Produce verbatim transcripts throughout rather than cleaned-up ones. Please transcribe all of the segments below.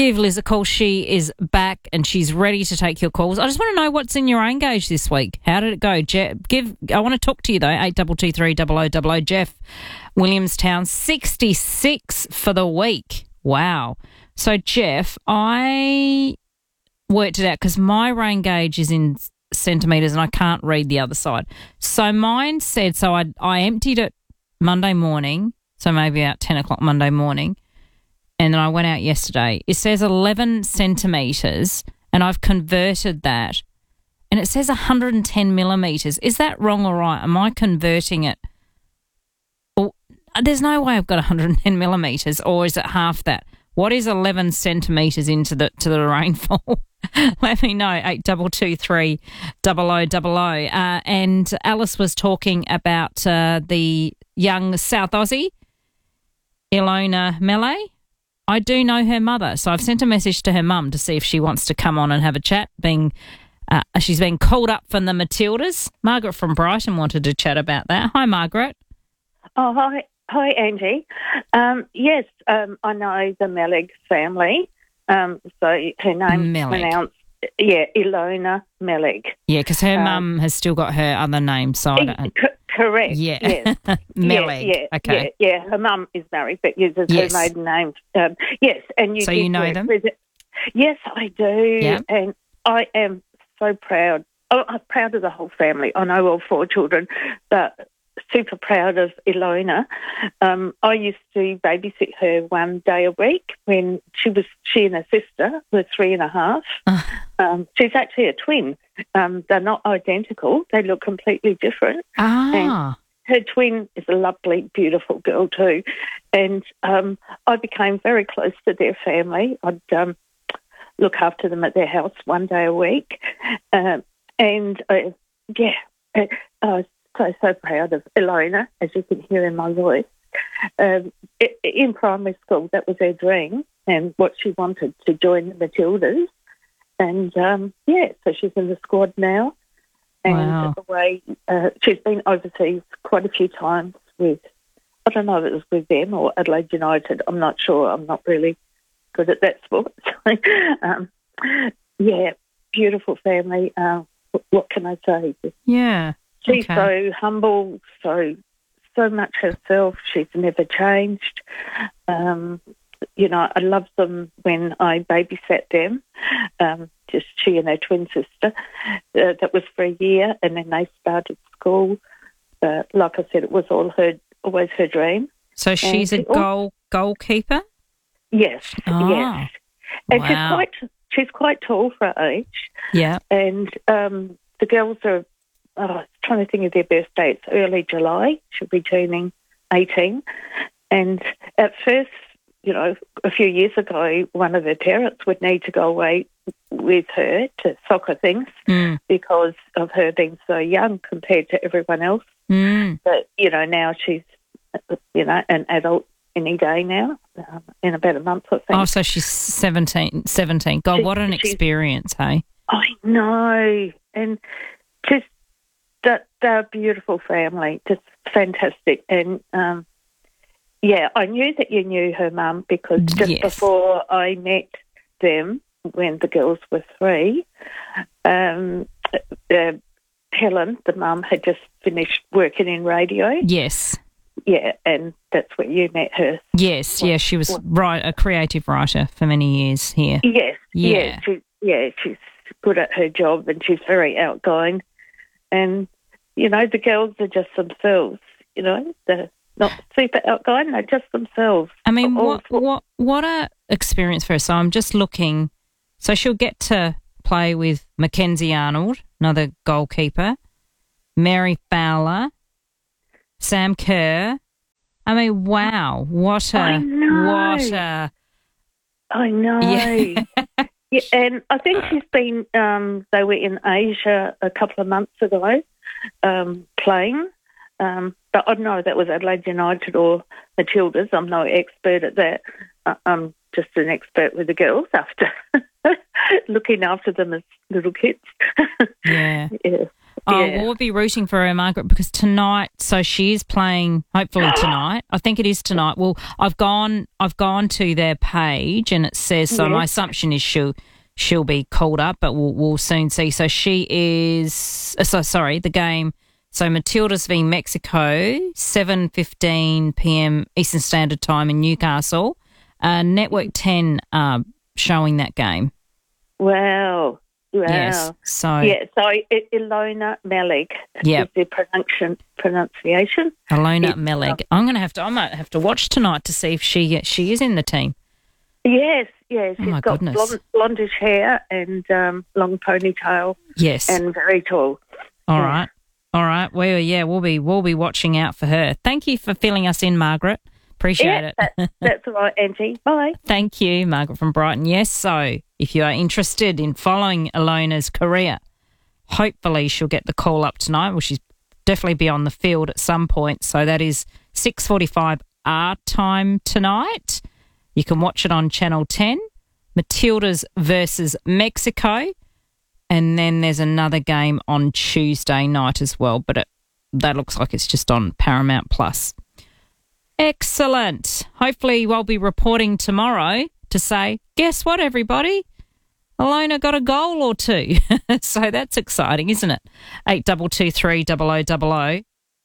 give Liz a call. She is back and she's ready to take your calls. I just want to know what's in your own gauge this week. How did it go? Jeff, give. I want to talk to you, though. eight two two three double oh double oh. Jeff, Williamstown, sixty-six for the week. Wow. So, Jeff, I worked it out because my rain gauge is in centimetres and I can't read the other side. So mine said, so I, I emptied it Monday morning, so maybe about ten o'clock Monday morning, and then I went out yesterday. It says eleven centimetres, and I've converted that, and it says one hundred ten millimetres. Is that wrong or right? Am I converting it? Well, there's no way I've got one hundred ten millimetres, or is it half that? What is eleven centimetres into the to the rainfall? Let me know, eight two two three double oh double oh. Uh, and Alice was talking about uh, the young South Aussie, Ilona Melee. I do know her mother, so I've sent a message to her mum to see if she wants to come on and have a chat. Being uh, she's been called up from the Matildas. Margaret from Brighton wanted to chat about that. Hi, Margaret. Oh, hi. Hi, Angie. Um, yes, um, I know the Meleg family. Um, so her name's Meleg. pronounced, yeah, Ilona Meleg. Yeah, because her Um, mum has still got her other name, so I don't... C- correct. Yeah, Yes. Meleg. Yeah, yeah, Okay. Yeah, yeah. Her mum is married, but uses Yes. her maiden name. Um, yes, and you. So did you know work them? with it. Yes, I do. Yeah. And I am so proud. Oh, I'm proud of the whole family. I know all four children, but super proud of Ilona. Um, I used to babysit her one day a week when she was she and her sister were three and a half. um, she's actually a twin. Um, they're not identical. They look completely different. Ah. And her twin is a lovely, beautiful girl too. And um, I became very close to their family. I'd um, look after them at their house one day a week. Um, and, uh, yeah, I was so, so proud of Ilona, as you can hear in my voice. Um, in primary school, that was her dream and what she wanted, to join the Matildas. And, um, yeah, so she's in the squad now. And Wow. the way uh, she's been overseas quite a few times with, I don't know if it was with them or Adelaide United. I'm not sure. I'm not really good at that sport. um, yeah, beautiful family. Uh, what can I say? Yeah. She's Okay. so humble, so so much herself. She's never changed. Um, you know, I loved them when I babysat them. Um, just she and her twin sister. Uh, that was for a year, and then they started school. But like I said, it was all her, always her dream. So she's a she al- goal goalkeeper? Yes, Ah, yes. And wow. she's quite she's quite tall for her age. Yeah. And um, the girls are, oh, I was trying to think of their birthday. It's early July. She'll be turning eighteen. And at first, you know, a few years ago, one of her parents would need to go away with her to soccer things Mm. because of her being so young compared to everyone else. Mm. But, you know, now she's, you know, an adult any day now, um, in about a month, I think. Oh, so she's seventeen. seventeen. God, She- what an she's- experience, hey? I know. And just that they're a beautiful family, just fantastic. And, um, yeah, I knew that you knew her mum because just Yes. before I met them, when the girls were three, um, uh, Helen, the mum, had just finished working in radio. Yes. Yeah, and that's where you met her. Yes, yeah, she was right, a creative writer for many years here. Yes, Yeah. yeah, she, yeah, she's good at her job and she's very outgoing. And, you know, the girls are just themselves, you know, they're not super outgoing, they're just themselves. I mean, All what four- what what a experience for her. So I'm just looking. So she'll get to play with Mackenzie Arnold, another goalkeeper, Mary Fowler, Sam Kerr. I mean, wow, what a I know. what a I know. yeah. Yeah, and I think she's been, um, they were in Asia a couple of months ago um, playing. Um, but I don't know if that was Adelaide United or Matildas. I'm no expert at that. Uh, I'm just an expert with the girls after looking after them as little kids. Yeah. Yeah. Oh, Yeah. well, we'll be rooting for her, Margaret, because tonight, so she is playing, hopefully tonight. I think it is tonight. Well, I've gone I've gone to their page and it says, so Yes. my assumption is she'll, she'll be called up, but we'll, we'll soon see. So she is, uh, so sorry, the game, so Matildas v Mexico, seven fifteen p.m. Eastern Standard Time in Newcastle. Uh, Network ten uh, showing that game. Wow. Wow. Yes, so... Yeah, so I- Ilona Melig Yep. is the pronunciation, pronunciation. Alona It's, Meleg. I'm going to have to. I might have to watch tonight to see if she she is in the team. Yes, yes. Oh, She's my got goodness. blonde, blondish hair and um, long ponytail Yes. and very tall. All yeah. right. All right. Well, yeah, we'll be we'll be watching out for her. Thank you for filling us in, Margaret. Appreciate Yeah, it. that, that's all right, Angie. Bye. Thank you, Margaret from Brighton. Yes, so if you are interested in following Alona's career, hopefully she'll get the call up tonight. Well, she's definitely be on the field at some point. So that is six forty-five our time tonight. You can watch it on Channel ten. Matildas versus Mexico. And then there's another game on Tuesday night as well, but it, that looks like it's just on Paramount Plus. Excellent. Hopefully we'll be reporting tomorrow to say, guess what, everybody? Alona got a goal or two. So that's exciting, isn't it? eight two two three double oh double oh.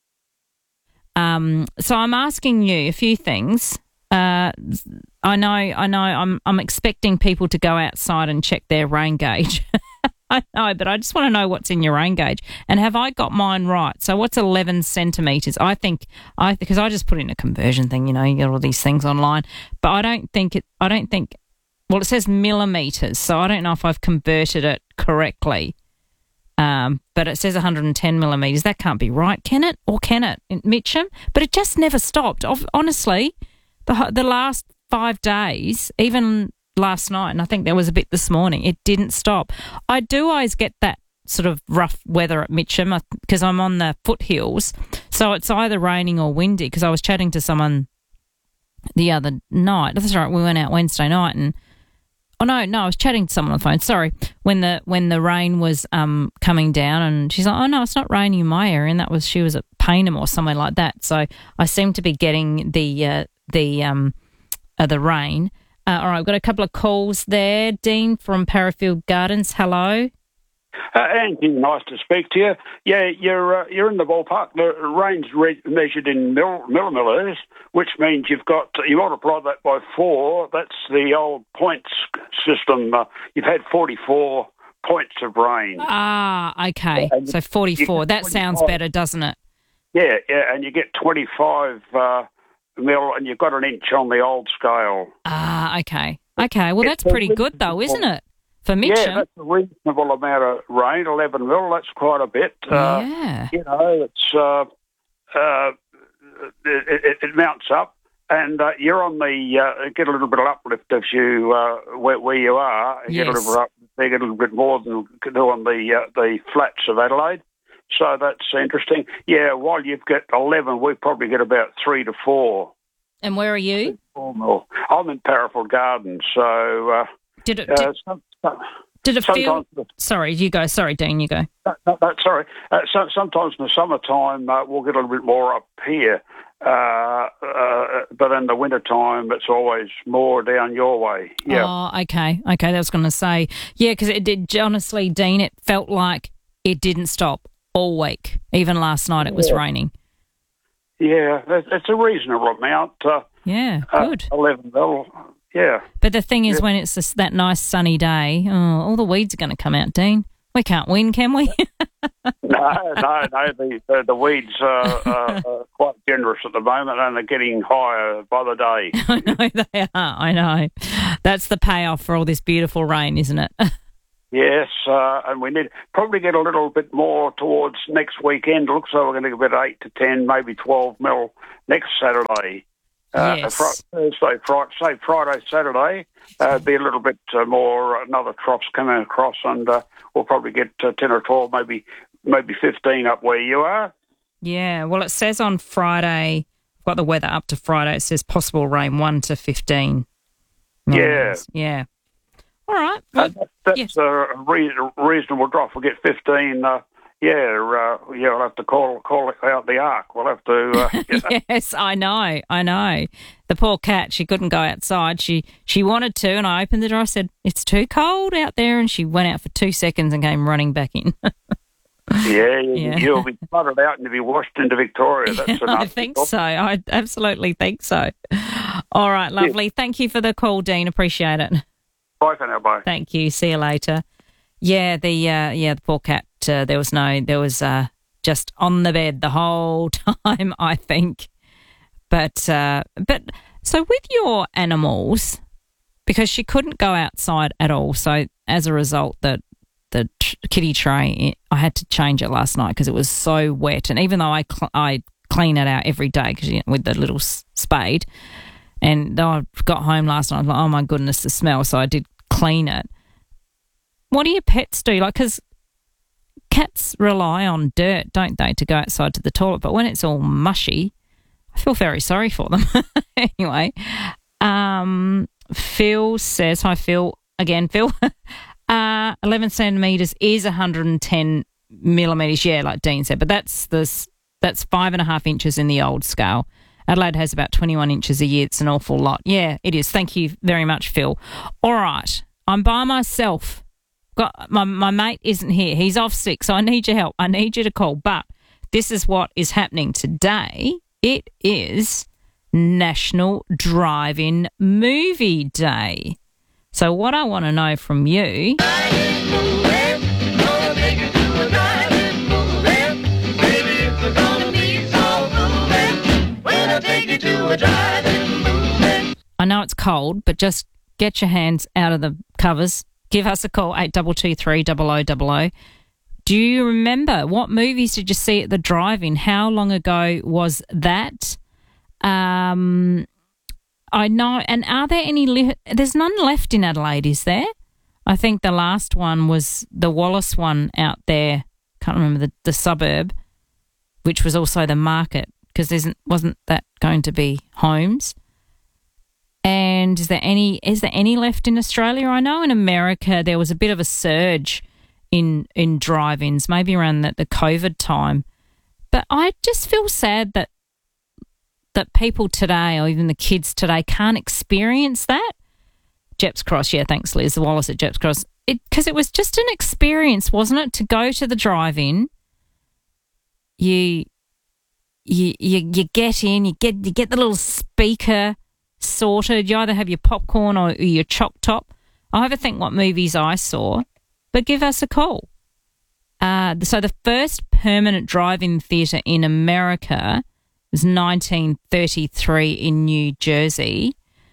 Um, so I'm asking you a few things. Uh, I know, I know. I'm, I'm expecting people to go outside and check their rain gauge. I know, but I just want to know what's in your rain gauge, and have I got mine right? So what's eleven centimetres? I think I because I just put in a conversion thing. You know, you get all these things online, but I don't think it. I don't think. Well, it says millimetres, so I don't know if I've converted it correctly. Um, but it says one hundred ten millimetres. That can't be right, can it? Or can it, Mitchum? But it just never stopped. Honestly, the the last five days, even last night, and I think there was a bit this morning, it didn't stop. I do always get that sort of rough weather at Mitcham because I'm on the foothills, so it's either raining or windy. Because I was chatting to someone the other night. That's right, we went out Wednesday night and oh no, no, I was chatting to someone on the phone. Sorry, when the when the rain was um coming down, and she's like, "Oh no, it's not raining in my area," and that was she was at Payneham or somewhere like that. So I seem to be getting the uh, the um uh, the rain. Uh, all right, I've got a couple of calls there. Dean from Parafield Gardens, hello. Uh, Angie, nice to speak to you. Yeah, you're uh, you're in the ballpark. The rain's re- measured in mil- millimetres, which means you've got you multiply that by four. That's the old points system. Uh, you've had forty-four points of rain. Ah, okay. And So forty-four. That twenty-five. sounds better, doesn't it? Yeah, yeah, and you get twenty-five uh, mil, and you've got an inch on the old scale. Ah, okay. Okay, well, that's It's a pretty good, though, isn't it? For Yeah, Mitcham. that's a reasonable amount of rain. Eleven mil. That's quite a bit. Uh, Yeah. You know, it's uh, uh, it, it, it mounts up, and uh, you're on the uh, get a little bit of uplift if you uh, where, where you are. You Get a Yes. little bit up, they get a little bit more than you can do on the uh, the flats of Adelaide. So that's interesting. Yeah, while you've got eleven, we probably get about three to four. And where are you? Four mil. I'm in Parafield Gardens, so uh, Did it, uh, did, some, some, did it feel... sometimes. Sorry, you go. Sorry, Dean, you go. No, no, no, sorry. Uh, so, sometimes in the summertime uh, we'll get a little bit more up here, uh, uh, but in the wintertime it's always more down your way. Yeah. Oh, okay. Okay, that was going to say. Yeah, because it did, honestly, Dean, it felt like it didn't stop all week. Even last night it was Yeah. raining. Yeah, it's, it's a reasonable amount. Uh, Yeah, uh, good. eleven mil. Yeah. But the thing is, Yeah. when it's this, that nice sunny day, oh, all the weeds are going to come out, Dean. We can't win, can we? No, no, no. The the, the weeds are, are, are quite generous at the moment, and they're getting higher by the day. I know they are. I know. That's the payoff for all this beautiful rain, isn't it? Yes, uh, and we need probably get a little bit more towards next weekend. It looks like we're going to get about eight to ten, maybe twelve mil next Saturday. Uh, Yes. Fri- Thursday, Friday, say Friday, Saturday, uh, be a little bit uh, more. Another trough's coming across, and uh, we'll probably get uh, ten or twelve, maybe maybe fifteen up where you are. Yeah. Well, it says on Friday, I've got the weather up to Friday. It says possible rain one to fifteen. millimetres. Yeah. All right. Uh, Well, that's yes. a re- reasonable drop. We'll get fifteen uh, yeah, uh, yeah, we'll have to call call out the ark. We'll have to. Uh, yeah. Yes, I know, I know. The poor cat, she couldn't go outside. She she wanted to, and I opened the door. I said, "It's too cold out there," and she went out for two seconds and came running back in. Yeah, you, Yeah. you'll be flooded out and you'll be washed into Victoria. That's I think so. I absolutely think so. All right, lovely. Thank you for the call, Dean. Appreciate it. Bye for now. Bye. Thank you. See you later. Yeah, the uh, yeah the poor cat. Uh, there was no. There was uh, just on the bed the whole time, I think. But uh, but so with your animals, because she couldn't go outside at all, so as a result, the the tr- kitty tray, I had to change it last night because it was so wet. And even though I cl- I clean it out every day, cause, you know, with the little s- spade, and though I got home last night, I was like, oh my goodness, the smell. So I did clean it. What do your pets do? Like, because cats rely on dirt, don't they, to go outside to the toilet? But when it's all mushy, I feel very sorry for them. Anyway, um, Phil says, hi, Phil. Again, Phil. uh, eleven centimetres is one hundred ten millimetres, yeah, like Dean said. But that's this, that's five and a half inches in the old scale. Adelaide has about twenty-one inches a year. It's an awful lot. Yeah, it is. Thank you very much, Phil. All right. I'm by myself. Got my, my mate isn't here. He's off sick, so I need your help. I need you to call. But this is what is happening today. It is National Drive-In Movie Day. So what I want to know from you... I know it's cold, but just get your hands out of the covers. Give us a call, eight two two three, double oh double oh. Do you remember what movies did you see at the drive-in? How long ago was that? Um, I know, and are there any... Li- There's none left in Adelaide, is there? I think the last one was the Wallace one out there. Can't remember the, the suburb, which was also the market, because there wasn't that going to be homes. And is there any is there any left in Australia? I know in America there was a bit of a surge in in drive-ins, maybe around the, the COVID time. But I just feel sad that that people today, or even the kids today, can't experience that. Jeps Cross, yeah, thanks, Liz. The Wallace at Jeps Cross. Because it, it was just an experience, wasn't it, to go to the drive-in. You, you, you, you get in, you get you get the little speaker sorted. You either have your popcorn or your choc top. I have to think what movies I saw, but give us a call. Uh, so the first permanent drive-in theatre in America was nineteen thirty-three in New Jersey.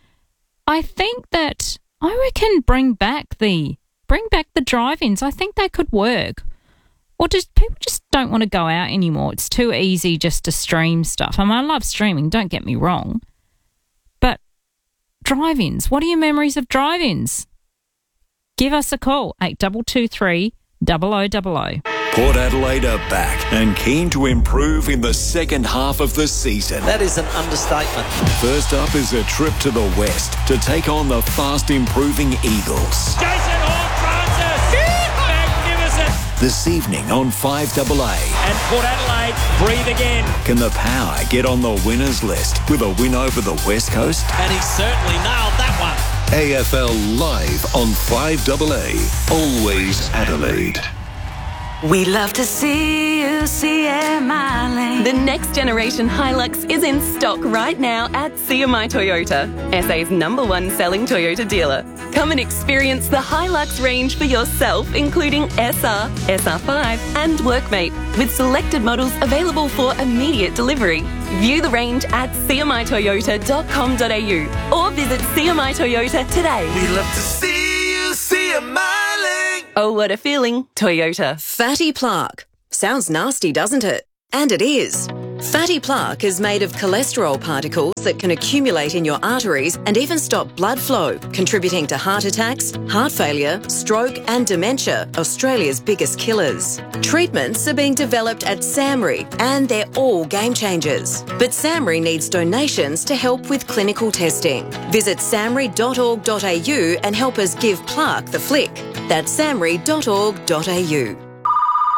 I think that I reckon bring back the bring back the drive-ins. I think they could work. Or just people just don't want to go out anymore. It's too easy just to stream stuff. I mean, I love streaming, don't get me wrong. But drive-ins, what are your memories of drive-ins? Give us a call, eight two two three, double oh double oh. Port Adelaide are back and keen to improve in the second half of the season. That is an understatement. First up is a trip to the west to take on the fast-improving Eagles. Jason Horne-Francis! Magnificent! This evening on five A A. And Port Adelaide breathe again. Can the Power get on the winners list with a win over the West Coast? And he certainly nailed that one. A F L Live on five A A. Always Adelaide. We love to see you see it, my lane. The next generation Hilux is in stock right now at C M I Toyota, S A's number one selling Toyota dealer. Come and experience the Hilux range for yourself, including S R, S R five and Workmate, with selected models available for immediate delivery. View the range at c m i toyota dot com dot a u or visit C M I Toyota today. We love to see you see a miling. Oh, what a feeling, Toyota. Fatty plaque. Sounds nasty, doesn't it? And it is. Fatty plaque is made of cholesterol particles that can accumulate in your arteries and even stop blood flow, contributing to heart attacks, heart failure, stroke and dementia, Australia's biggest killers. Treatments are being developed at SAMRI and they're all game changers. But SAMRI needs donations to help with clinical testing. Visit samri dot org dot a u and help us give plaque the flick. That's samri dot org dot a u.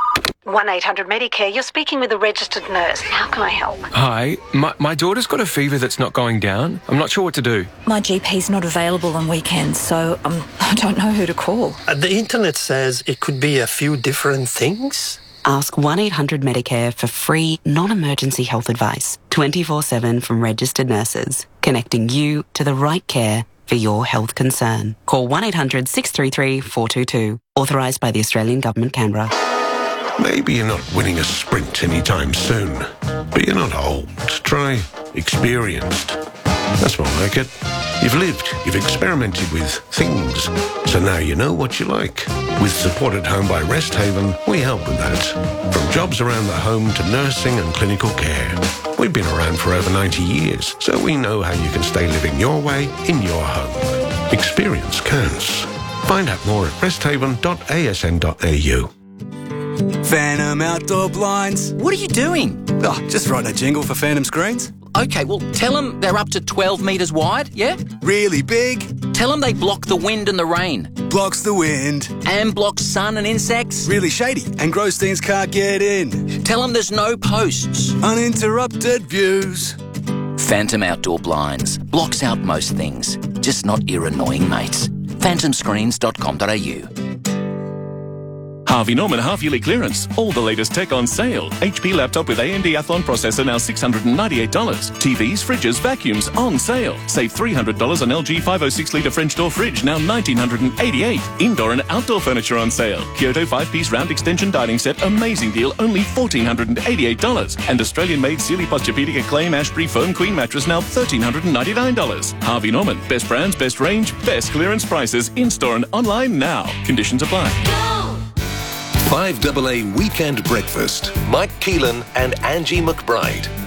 one eight hundred Medicare, you're speaking with a registered nurse. How can I help? Hi, my, my daughter's got a fever that's not going down. I'm not sure what to do. My G P's not available on weekends, so um, I don't know who to call. Uh, the internet says it could be a few different things. Ask one eight hundred Medicare for free, non-emergency health advice, twenty-four seven from registered nurses, connecting you to the right care for your health concern. Call one eight hundred six three three four two two. Authorised by the Australian Government, Canberra. Maybe you're not winning a sprint anytime soon, but you're not old. Try experienced. That's more like it. You've lived, you've experimented with things, so now you know what you like. With Support at Home by Resthaven, we help with that. From jobs around the home to nursing and clinical care. We've been around for over ninety years, so we know how you can stay living your way in your home. Experience counts. Find out more at resthaven dot a s n dot a u. Phantom Outdoor Blinds. What are you doing? Oh, just writing a jingle for Phantom Screens. Okay, well, tell them they're up to twelve metres wide, yeah? Really big? Tell them they block the wind and the rain. Blocks the wind. And blocks sun and insects. Really shady, and Grossteins can't get in. Tell them there's no posts. Uninterrupted views. Phantom Outdoor Blinds. Blocks out most things, just not your annoying mates. phantom screens dot com dot a u. Harvey Norman half-yearly clearance. All the latest tech on sale. H P laptop with A M D Athlon processor now six hundred ninety-eight dollars. T Vs, fridges, vacuums on sale. Save three hundred dollars on L G five oh six litre French door fridge, now one thousand nine hundred eighty-eight dollars. Indoor and outdoor furniture on sale. Kyoto five-piece round extension dining set, amazing deal, only one thousand four hundred eighty-eight dollars. And Australian-made Sealy Posturepedic Acclaim Ashbury Foam Queen mattress, now one thousand three hundred ninety-nine dollars. Harvey Norman. Best brands, best range, best clearance prices. In-store and online now. Conditions apply. five A A Weekend Breakfast. Mike Keelan and Angie McBride.